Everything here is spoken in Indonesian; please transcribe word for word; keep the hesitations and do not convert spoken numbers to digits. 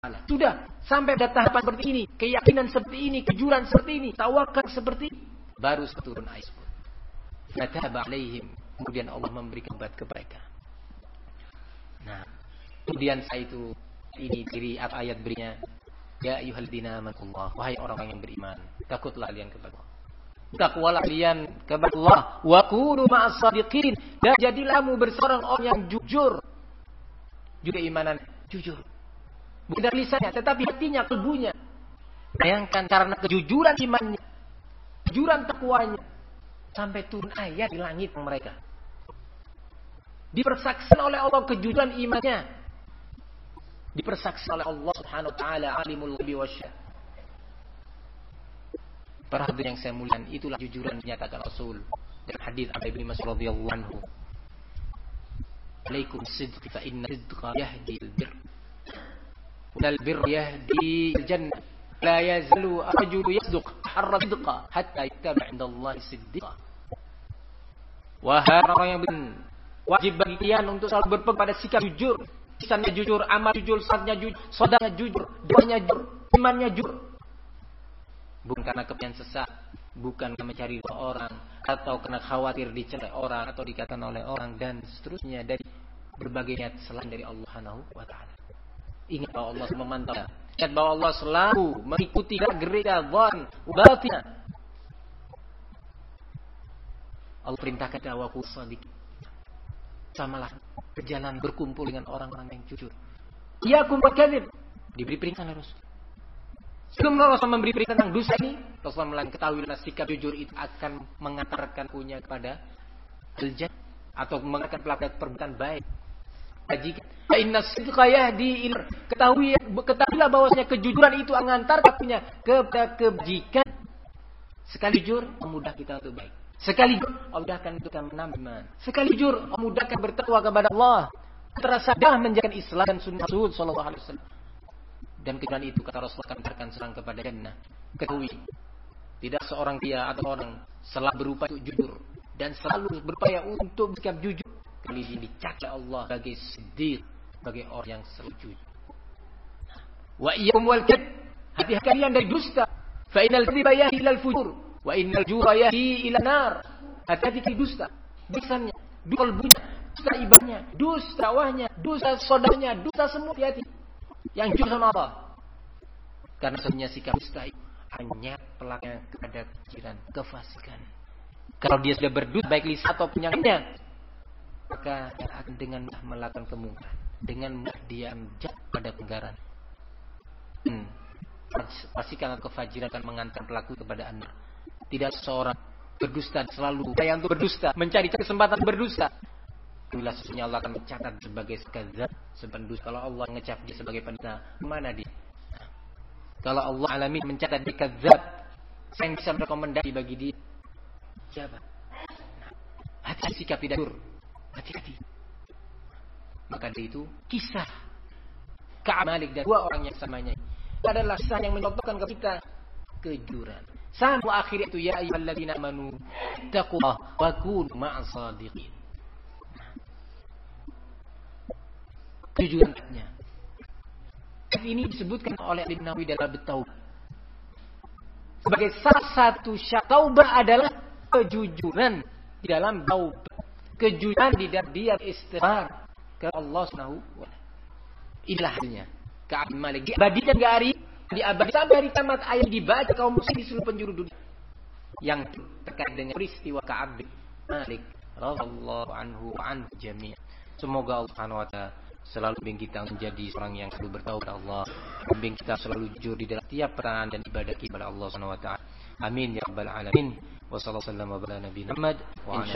Sudah sampai pada tahapan seperti ini, keyakinan seperti ini, kejujuran seperti ini, tawakal seperti ini, baru turun ayat tersebut. Fataba alaihim, kemudian Allah memberikan obat kepada mereka. Nah, kemudian saya itu ini diri ayat berinya, ya ayyuhalladzina amanu, wahai orang-orang yang beriman, takutlah kalian kepada Allah. Takwalah kalian kepada Allah, wa kunu ma'as shadiqin, dan jadilah kamu berseorang orang yang jujur. Juga imanan jujur. Bukan dari lisannya, tetapi hatinya, kalbunya. Bayangkan karena kejujuran imannya, kejujuran takwanya, sampai turun ayat di langit mereka. Dipersaksikan oleh Allah kejujuran imannya. Dipersaksikan oleh Allah Subhanahu wa taala, alimul ghaibi wasyahad. Para hadirin yang saya muliakan, itulah kejujuran dinyatakan Rasul dalam hadis Abdullah bin Mas'ud radhiyallahu anhu. Alaikum sidq fa inna sidqa yahdi al-birr. Wal birr yahdi al-jannah. La yazalu ar-rajulu yasduq harra sidqa hatta yattaba 'inda Allah siddiqa. Wahai orang yang benar, wajib bagi kalian untuk selalu berpegang pada sikap jujur. Lisannya jujur, amal jujur, salatnya jujur, sedekahnya jujur, doanya jujur, imannya jujur. Bukan karena kepengen sesat, bukan karena mencari orang, atau karena khawatir dicela orang atau dikatakan oleh orang dan seterusnya dari berbagai niat selain dari Allah Subhanahu wa taala. Ingat bahwa Allah memantau. Ingat bahwa Allah selalu mengikuti gerak zahir batin. Allah perintahkan dakwaku shadiq. Samalah berjalan berkumpul dengan orang-orang yang jujur. Iyakum wakadzib. Diberi perintah oleh Rasul. Sebelum Rasul memberi perintah tentang dosa ini, Rasulullah ketahuilah sikap jujur itu akan mengantarkan punya kepada al-jannah atau mengantarkan pelaku perbuatan baik. Jika inna sidqa yahdi ila, ketahui ketahuilah bahwasanya kejujuran itu mengantarkan punya kepada kebajikan. Sekali jujur memudahkan kita untuk baik. Sekali jujur memudahkan kita menambah iman. Sekali jujur memudahkan bertakwa kepada Allah. Terasa dah menjalankan Islam dan sunnah Rasul sallallahu alaihi wasallam. Dan kejujuran itu kata Rasul akan mengantarkan serang kepada jannah. Ketahui, tidak seorang dia atau orang selalu berupaya untuk jujur dan selalu berupaya untuk bersikap jujur. Kali ini dicatat Allah sebagai siddiq, sebagai orang yang selalu jujur. Wa iyyakum wal kadhib, hati-hati kalian dari dusta. Fa innal kadhiba yahdi ilal fujur, wa innal jura yahdi ila nar. Hati-hati dari dusta. Biasanya, dusta kalbunya, dusta ibadahnya, dusta dakwahnya, dusta saudaranya, dusta semua hati-hati. Yang jujur sama Allah. Karena sebenarnya sikap dusta itu hanya pelaknya kepada kejiran, kefasikan. Kalau dia sudah berdusta baik lisan atau penyakitnya, maka dia akan dengan melakukan kemungkaran, dengan dia menjat pada kegagalan. Hmm. Pastikan kefajiran akan mengantar pelaku kepada anda. Tidak seorang berdusta selalu upaya untuk berdusta, mencari kesempatan berdusta. Bila sesungguhnya Allah akan mencatat sebagai kadzdzab, sebagai pendusta. Kalau Allah ngecap dia sebagai pendusta, mana dia? Kalau Allah alamin mencatat dia kadzdzab, saya bisa merekomendasi bagi dia siapa? Hati-hati sikap tidak jujur. Hati-hati. Maka dari itu kisah Ka'ab Malik dan dua orang yang samanya adalah kisah yang mencontohkan kepada kita kejujuran. Sama akhirnya itu ya ayyuhalladzina amanu taqullaha wa kunu ma'as shadiqin. Kejujurannya. Ini disebutkan oleh Ibnu Nawawi dalam At-Taubah. Sebagai salah satu syarat taubah adalah kejujuran di dalam taubah. Kejujuran di dalam dia istighfar ke Allah Subhanahu wa taala. Inilah hasilnya. Ka'ab Malik diabadikan ke hari diabadikan sampai hari kiamat, ayat dibaca kaum muslimin di seluruh penjuru dunia yang terkait dengan peristiwa Ka'ab Malik radhiyallahu anhu wa anhu jami'. Semoga Allah Subhanahu wa taala selalu bimbing kita menjadi orang yang selalu bertaubat kepada Allah, bimbing kita selalu jujur di dalam tiap perangan dan ibadah kepada Allah Subhanahu wa taala. Amin ya rabbal alamin. Wassallallahu alaihi wasallam wa ala nabiyina Muhammad wa ala